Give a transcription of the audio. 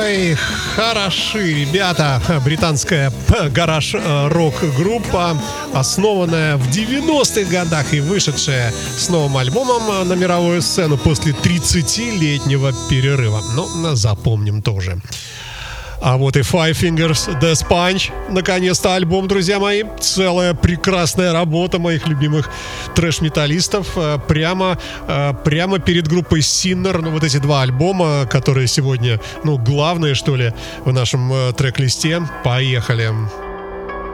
Ой, хороши ребята. Британская гараж-рок-группа, основанная в 90-х годах и вышедшая с новым альбомом на мировую сцену после 30-летнего перерыва. Ну, запомним тоже. А вот и Five Fingers Death Punch. Наконец-то альбом, друзья мои. Целая прекрасная работа моих любимых трэш-металлистов. Прямо перед группой Sinner. Ну, вот эти два альбома, которые сегодня, главные, что ли, в нашем трек-листе. Поехали.